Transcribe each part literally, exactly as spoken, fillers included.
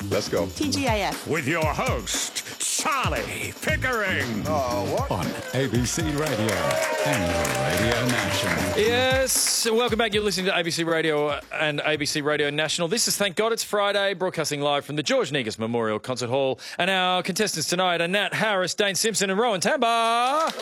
Let's go. T G I F. With your host, Charlie Pickering. Oh, what? On A B C Radio and Radio National. Yes, welcome back. You're listening to A B C Radio and A B C Radio National. This is Thank God It's Friday, broadcasting live from the George Negus Memorial Concert Hall. And our contestants tonight are Nat Harris, Dane Simpson and Rowan Tamba.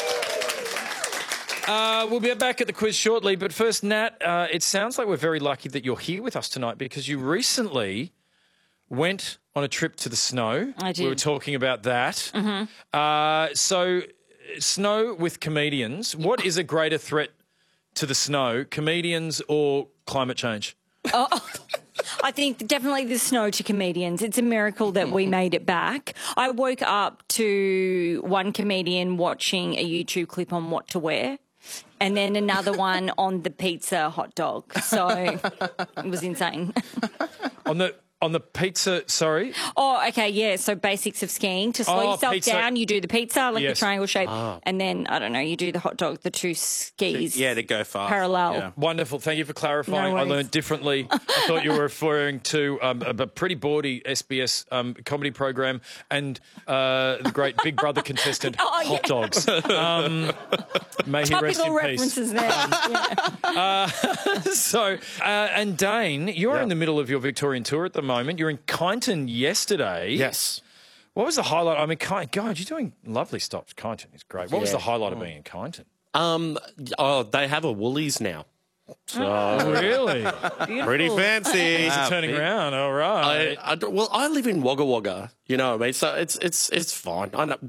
Uh, we'll be back at the quiz shortly, but first, Nat, uh, it sounds like we're very lucky that you're here with us tonight because you recently went on a trip to the snow. I did. We were talking about that. Mm-hmm. Uh, so, snow with comedians. What is a greater threat to the snow, comedians or climate change? Oh, I think definitely the snow to comedians. It's a miracle that we made it back. I woke up to one comedian watching a YouTube clip on what to wear, and then another one on the pizza hot dog. So it was insane. On the on the pizza, sorry? Oh, okay, yeah. So basics of skiing. To slow Oh, yourself pizza. down, you do the pizza, like Yes. the triangle shape, and then, I don't know, you do the hot dog, the two skis. Yeah, they go fast. Parallel. Yeah. Wonderful. Thank you for clarifying. No I worries. learned differently. I thought you were referring to um, a, a pretty bawdy S B S um, comedy program and uh, the great Big Brother contestant, Oh, Hot yeah. Dogs. Um, may he rest Topical in peace. references there. Yeah. So, uh, and Dane, you're Yeah. in the middle of your Victorian tour at the moment. You're in Kyneton yesterday. Yes. What was the highlight? I mean, Ky- God, you're doing lovely stuff. Kyneton is great. What was Yeah. the highlight of being in Kyneton? Um. Oh, they have a Woolies now. So Really? pretty fancy. It's turning around. All right. I, I don't- well, I live in Wagga Wagga. You know what I mean? So it's it's it's fine. I know.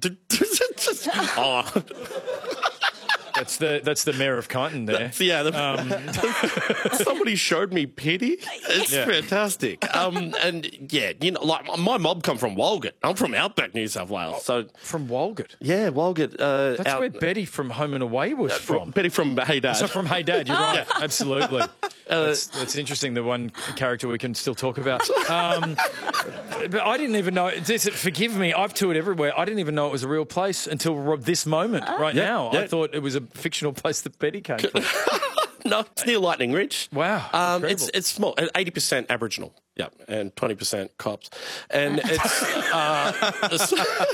oh, That's the that's the mayor of Kyneton there. yeah. The, somebody showed me pity. It's Yeah. fantastic. Um. And yeah, you know, like my mob come from Walgett. I'm from Outback, New South Wales. So From Walgett. yeah, Walgett. Uh, That's out, where Betty from Home and Away was from. Betty from Hey Dad. So from Hey Dad, you're right. Absolutely. That's, that's interesting. The one character we can still talk about. Um, but I didn't even know. This, forgive me. I've toured everywhere. I didn't even know it was a real place until this moment. Right Yeah, now, yeah. I thought it was a fictional place that Betty came from. No, it's near Lightning Ridge. Wow, Um, incredible. it's it's small, eighty percent Aboriginal, yeah, and twenty percent cops, and it's. Uh, it's-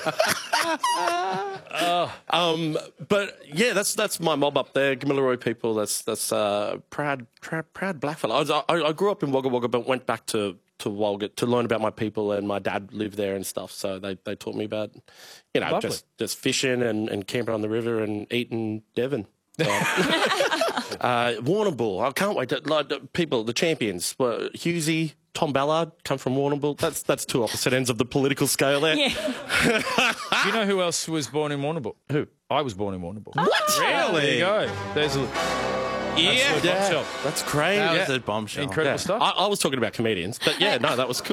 um, but yeah, that's that's my mob up there, Gamilaroi people. That's that's uh, proud, proud, proud blackfella. I, was, I, I grew up in Wagga Wagga, but went back to to Walgett to learn about my people, and my dad lived there and stuff. So they, they taught me about, you know, Lovely. just just fishing and, and camping on the river and eating Devon. So, uh, Warrnambool. I can't wait. To, like, the people, the champions, were Husey, Tom Ballard, come from Warrnambool. That's that's two opposite ends of the political scale there. Yeah. Do you know who else was born in Warrnambool? Who? I was born in Warrnambool. What? There you go. There's a Yeah, absolute bombshell. that's crazy. That Yeah. was a bombshell. Incredible Yeah. stuff. I, I was talking about comedians, but yeah, no, that was cool.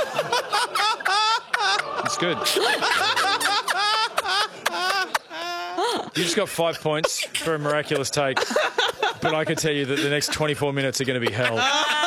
It's good. You just got five points for a miraculous take, but I can tell you that the next twenty-four minutes are going to be hell.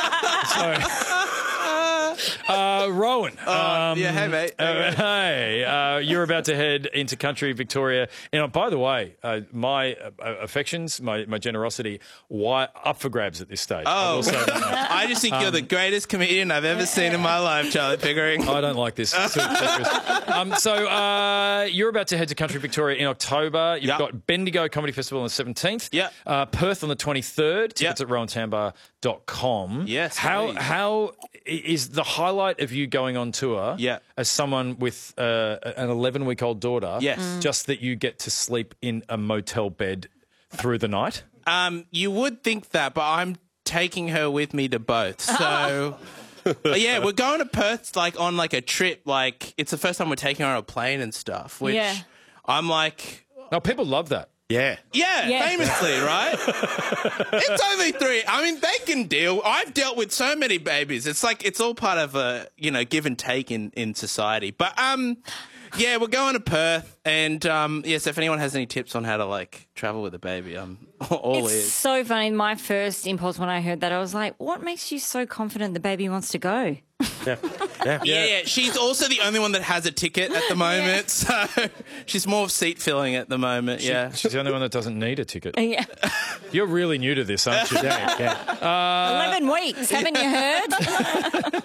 So, uh, Rowan. Um, yeah, hey, mate. uh, hey, uh, you're about to head into country Victoria. And by the way, uh, my uh, affections, my, my generosity, why up for grabs at this stage. I will Oh, say that much. I just think you're the greatest comedian I've ever seen in my life, Charlie Pickering. I don't like this. um, so uh, you're about to head to Country Victoria in October. You've Yep. got Bendigo Comedy Festival on the seventeenth. Yep. Uh, Perth on the twenty-third. Tickets Yep. at rowan tambar dot com. Yes, How please. how is the highlight of you going on tour? Yeah. As someone with uh, an eleven-week-old daughter. Yes. Mm. Just that you get to sleep in a motel bed through the night. Um, you would think that, but I'm taking her with me to both. So, but yeah, we're going to Perth like on like a trip. Like it's the first time we're taking her on a plane and stuff. Which Yeah. I'm like, Now people love that. Yeah. yeah, Yeah. famously, right? It's only three. I mean, they can deal. I've dealt with so many babies. It's like it's all part of a you know give and take in in society. But um. Yeah, we're going to Perth, and um, yes, if anyone has any tips on how to like travel with a baby, I'm all It's ears. so funny. My first impulse when I heard that, I was like, what makes you so confident the baby wants to go? Yeah. Yeah. Yeah, yeah, she's also the only one that has a ticket at the moment, so she's more seat filling at the moment. Yeah, She's the only one that doesn't need a ticket. Yeah. You're really new to this, aren't you? Yeah. Yeah. eleven weeks, haven't you heard?